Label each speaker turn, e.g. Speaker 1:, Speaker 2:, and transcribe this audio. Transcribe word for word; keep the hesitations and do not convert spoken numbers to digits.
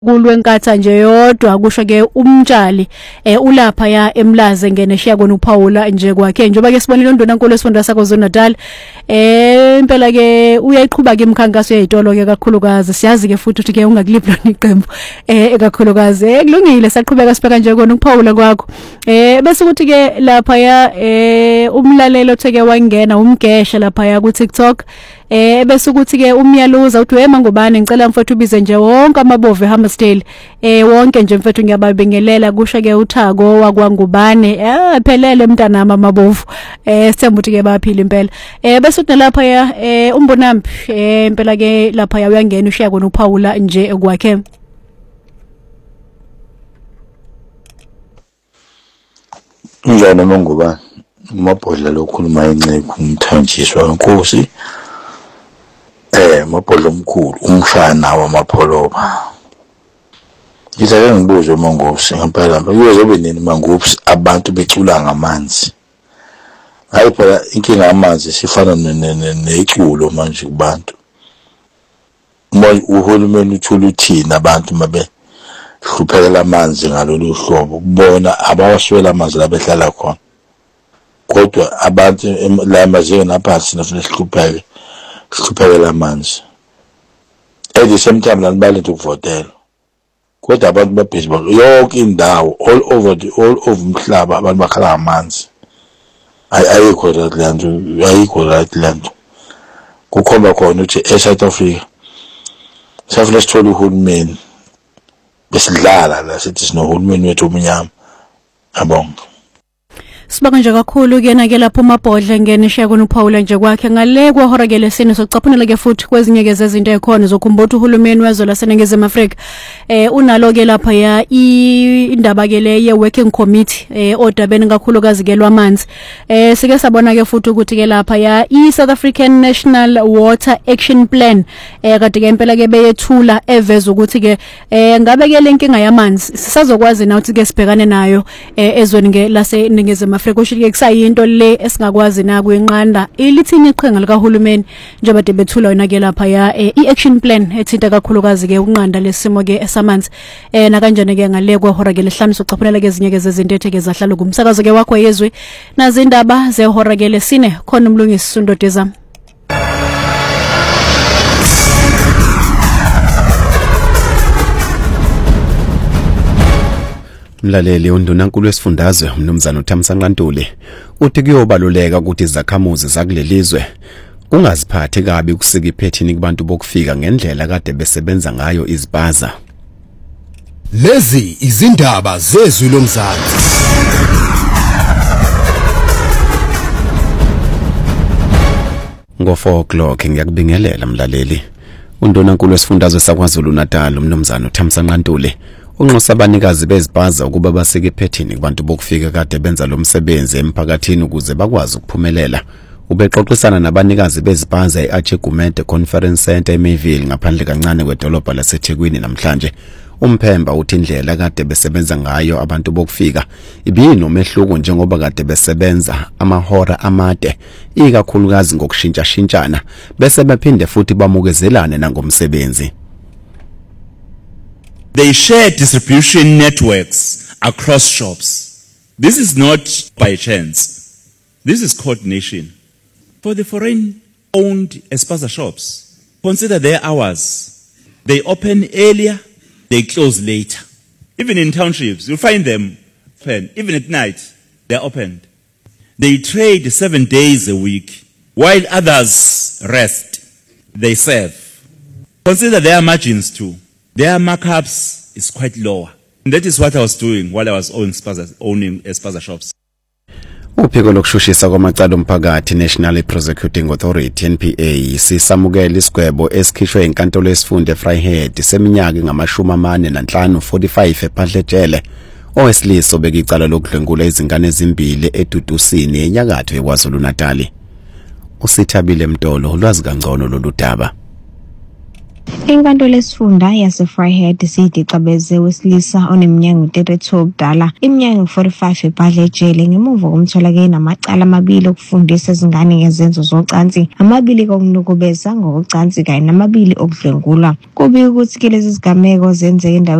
Speaker 1: kulwenkatha nje yodwa kusho ke umtshali eh ulapha ya eMlaze ngene shiya kona uPaula nje kwakhe njoba ke sibonile uNdunankulu esifunda sakho zoNatal eh impela ke uyayiqhubha ke imikhankaso yezitolo ke kakhulukazi siyazi ke futhi ukuthi ke ungakuliphi lona iqembu eh kakhulukazi eh kulungile saqhubeka sibheka nje kona uPaula kwakho eh bese ukuthi ke lapha ya eh umlalelo theke wangena umgesha lapha ya ku TikTok eh bese ukuthi ke umyaluza uthi wema ngubani ngicela mfethu ubize nje wonke amabove Hammersdale eh wonke nje mfethu ngiyababingelela kusho ke uThako wakwangubane eh phelele mntanami amabovu eh sithemba ukuthi ke baphila impela eh bese uthi lapha ya eh umbonambi eh impela ke lapha ya uyangena ushiya kona uPaula nje kwakhe
Speaker 2: njalo mangubani mabhodla lokhuluma inceke umthanjiswa wenkosi eh mabhodla omkhulu umshana wamapholoba Ngizake ngibuze uMangosi ngempela uyozobe nini Mangosi abantu becula ngamanzi hayi phela inkinga yamanzi sifana neculo manje kubantu manje uhulumeni uthula uthina abantu mabe hluphekela amanzi ngalolu hlobo kubona abawaswela amanzi la behlala khona kodwa abantu la emazweni naphansi nafuna sihlupheke sihluphekela amanzi at the same time lanibale ukuvotela kodwa abantu babhizibolo yonke indawo all over the all over umhlaba abantu bakhala amanzi ay ayikho land ayikho right land kukhomba khona ukuthi eSouth Africa safuna sithola uhulumeni besidlala la sithi sinohulumeni wethu omnyama abonga
Speaker 1: Sibonga nje kakhulu kuyena ke lapho uMabhodle ngene shiya kona uPaula nje kwakhe ngale kwahora ke lesine sokucaphunela ke futhi kwezinye ke zezinto ekhona zokumbotha uhulumeni wezwe laseNingizimu Afrika eh unalo ke lapha ya indaba ke le ye working committee eh odabeni kakhulukazi ke lwamanzi eh sike sabona ke futhi ukuthi ke lapha ya i South African National Water Action Plan eh kade ke impela ke beyethula eveza ukuthi ke eh ngabe ke lenkinga yamanzi sisazokwazi na ukuthi ke sibhekane nayo eh ezweni ke laseNingizimu Afrika ushike kusayinto le esingakwazi na kwenqanda ilithini iqhenga likahulumeni njengoba debethula yona ke lapha ya i-action plan ethinta kakhulukazi ke ukunqanda lesimo ke esamanzi eh na kanjani ke ngale kwehora ke lehlanu socaphunela ke ezinye ke zezinto etheke zahlala kumsakazo ke wakho yezwe nazindaba zehora ke lesine khona umlungisi Sundodeza
Speaker 3: Mlaleli uNdunankulu wesifundazwe umnumzana uThamsanqa Ntuli uthi kuyobaluleka ukuthi izakhamuzi zakulelizwe kungaziphathi kabi ukusika iphethini kubantu bokufika ngendlela kade besebenza ngayo izibaza.
Speaker 4: Lezi izindaba zezwi lomzansi.
Speaker 3: Ngo four o'clock ngiyakubingelela mlaleli. uNdunankulu wesifundazwe saKwaZulu Natal umnumzana uThamsanqa Ntuli unxusa abanikazi bezibaza ukuba basike iphethini kubantu bokufika kade benza lo msebenzi emphakathini ukuze bakwazi ukuphumelela. Ubexoxisana nabanikazi bezibaza eAchegumede Conference Center eMayville ngaphandle kancane kwedolobha laseThekwini namhlanje. Umphemba uthi indlela kade besebenza ngayo abantu bokufika ibiyini umehluko njengoba kade besebenza amahora amade ikakhulukazi ngokushintsha shintshana bese bephinde futhi bamukezelane nangomsebenzi.
Speaker 5: They share distribution networks across shops. This is not by chance. This is coordination. For the foreign-owned Espaza shops, consider their hours. They open earlier, they close later. Even in townships, you'll find them open. Even at night, they're opened. They trade seven days a week, while others rest. They serve. Consider their margins too. Their markups is quite lower. And that is what I was doing while I was owning Espaza, owning Espaza shops.
Speaker 3: Uphiko lokushushisa kwamacala omphakathi National Prosecuting Authority N P A sisamukela isigwebo esikhishwe inkantolo yesifunde eVryheid seminyaka ngamashumi amane nanhlanu forty-five ePhahlejele owesilisa obeka icala lokudlwengula izingane ezimbili edudusini enyakatho yeKwaZulu Natal. Usithabile Mtolo ulwazi kangcono lolu daba.
Speaker 6: Inkantolo yesifunda yase-Vryheid isiyidicabeze wesilisa oneminyaka thirty-two obudala, iminyaka forty-five ebhadle ejele ngemuva komtholakele namacala amabili okufundisa izingane ngezenzo zocansi, amabili kokunukubeza ngokocansi kanye namabili okudlwengulwa. Kubika ukuthi ke lezi zigameko zenzeke endaweni